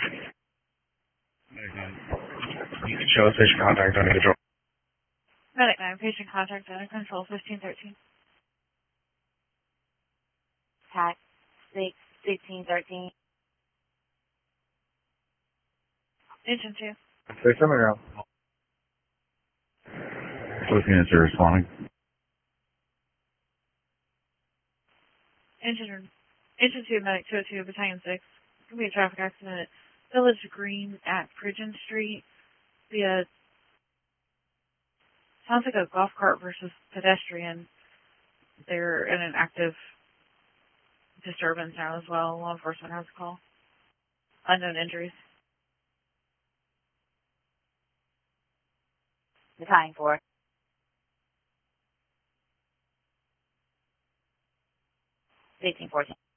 You can show us patient contact under control. Medic 9, patient contact under control, 1513. Tac 6, 1613. Engine 2. Say something else. Both units are responding. Engine 2, Medic 202, Battalion 6. It's going to be a traffic accident at Village Green at Pridgeon Street. Sounds like a golf cart versus pedestrian. They're in an active disturbance now as well. Law enforcement has a call. Unknown injuries. Battalion 4. 1814.